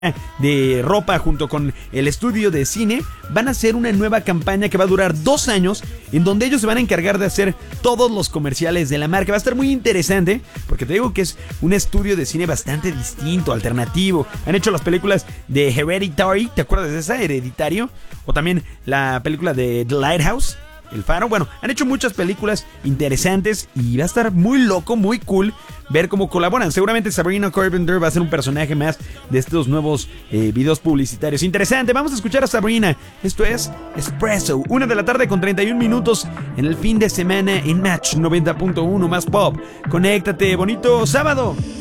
de ropa junto con el estudio de cine van a hacer una nueva campaña que va a durar 2 años, en donde ellos se van a encargar de hacer todos los comerciales de la marca. Va a estar muy interesante porque te digo que es un estudio de cine bastante distinto, alternativo. Han hecho las películas de Hereditary, ¿te acuerdas de esa? Hereditario. O también la película de The Lighthouse, El Faro. Bueno, han hecho muchas películas interesantes y va a estar muy loco, muy cool ver cómo colaboran. Seguramente Sabrina Carpenter va a ser un personaje más de estos nuevos videos publicitarios. Interesante, vamos a escuchar a Sabrina. Esto es Espresso, 1 de la tarde con 31 minutos en el fin de semana en Match 90.1 más pop. Conéctate, bonito sábado.